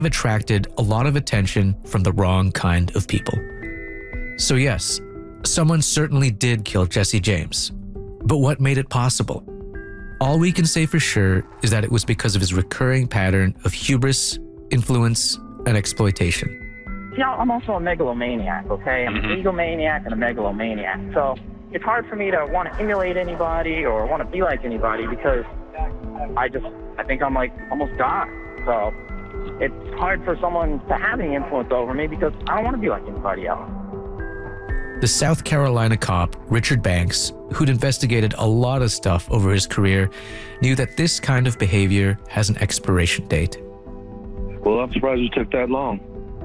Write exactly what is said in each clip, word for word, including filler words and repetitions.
attracted a lot of attention from the wrong kind of people. So yes, someone certainly did kill Jesse James. But what made it possible? All we can say for sure is that it was because of his recurring pattern of hubris, influence, and exploitation. See, I'm also a megalomaniac, okay? I'm Mm-hmm. an egomaniac and a megalomaniac. So it's hard for me to want to emulate anybody or want to be like anybody because I just, I think I'm like almost God. So it's hard for someone to have any influence over me because I don't want to be like anybody else. The South Carolina cop, Richard Banks, who'd investigated a lot of stuff over his career, knew that this kind of behavior has an expiration date. Well, I'm surprised it took that long.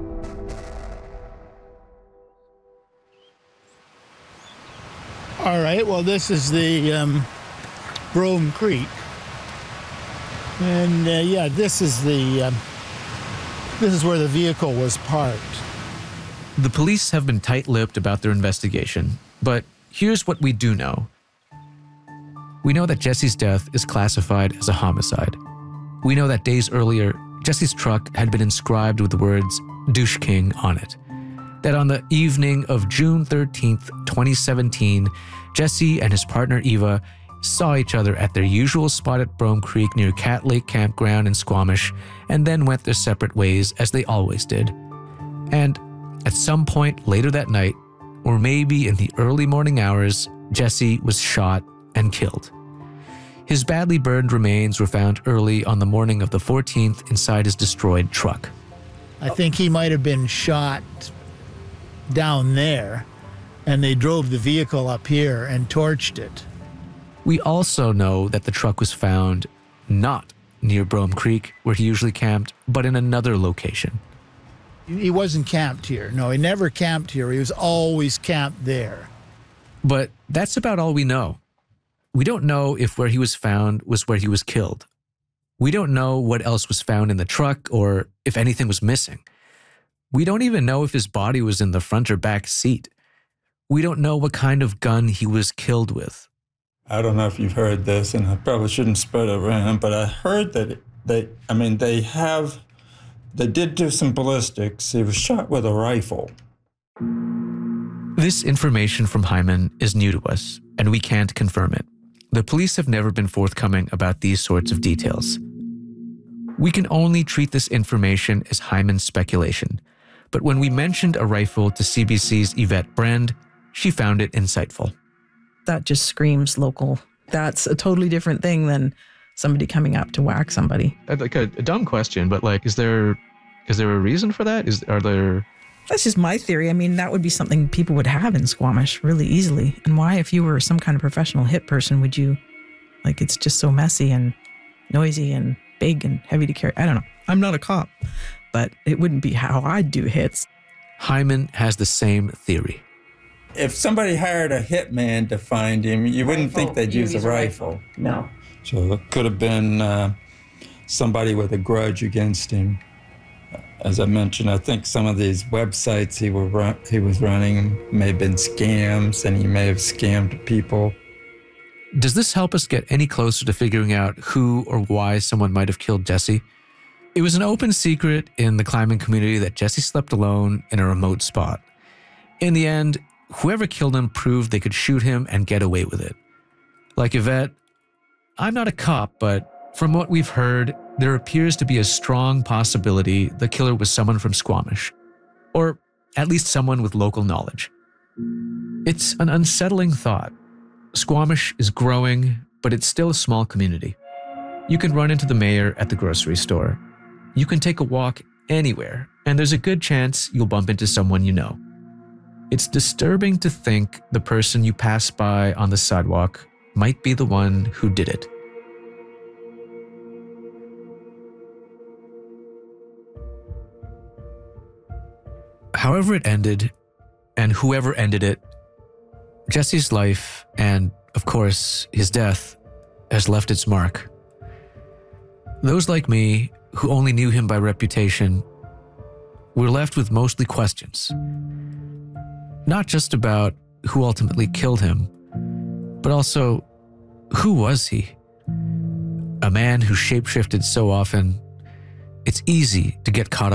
All right, well, this is the um, Brome Creek. And uh, yeah, this is the um, this is where the vehicle was parked. The police have been tight-lipped about their investigation, but here's what we do know. We know that Jesse's death is classified as a homicide. We know that days earlier, Jesse's truck had been inscribed with the words Douche King on it. That on the evening of June thirteenth, twenty seventeen, Jesse and his partner Eva saw each other at their usual spot at Brome Creek near Cat Lake Campground in Squamish, and then went their separate ways as they always did. And at some point later that night, or maybe in the early morning hours, Jesse was shot and killed. His badly burned remains were found early on the morning of the fourteenth inside his destroyed truck. I think he might have been shot down there, and they drove the vehicle up here and torched it. We also know that the truck was found not near Brome Creek, where he usually camped, but in another location. He wasn't camped here. No, he never camped here. He was always camped there. But that's about all we know. We don't know if where he was found was where he was killed. We don't know what else was found in the truck or if anything was missing. We don't even know if his body was in the front or back seat. We don't know what kind of gun he was killed with. I don't know if you've heard this, and I probably shouldn't spread it around, but I heard that they, I mean, they have, they did do some ballistics. He was shot with a rifle. This information from Hyman is new to us, and we can't confirm it. The police have never been forthcoming about these sorts of details. We can only treat this information as Hyman's speculation, but when we mentioned a rifle to C B C's Yvette Brand, she found it insightful. That just screams local. That's a totally different thing than somebody coming up to whack somebody. Like a, a dumb question, but like, is there is there a reason for that? Is are there? That's just my theory. I mean, that would be something people would have in Squamish really easily. And why, if you were some kind of professional hit person, would you, like, it's just so messy and noisy and big and heavy to carry. I don't know. I'm not a cop, but it wouldn't be how I'd do hits. Hyman has the same theory. If somebody hired a hitman to find him, you wouldn't think they'd use a rifle. No. So it could have been uh, somebody with a grudge against him. As I mentioned, I think some of these websites he, were run, he was running may have been scams, and he may have scammed people. Does this help us get any closer to figuring out who or why someone might have killed Jesse? It was an open secret in the climbing community that Jesse slept alone in a remote spot. In the end, whoever killed him proved they could shoot him and get away with it. Like Yvette, I'm not a cop, but from what we've heard, there appears to be a strong possibility the killer was someone from Squamish, or at least someone with local knowledge. It's an unsettling thought. Squamish is growing, but it's still a small community. You can run into the mayor at the grocery store. You can take a walk anywhere, and there's a good chance you'll bump into someone you know. It's disturbing to think the person you pass by on the sidewalk might be the one who did it. However it ended, and whoever ended it, Jesse's life, and of course his death, has left its mark. Those like me, who only knew him by reputation, were left with mostly questions. Not just about who ultimately killed him, but also, who was he? A man who shapeshifted so often, it's easy to get caught up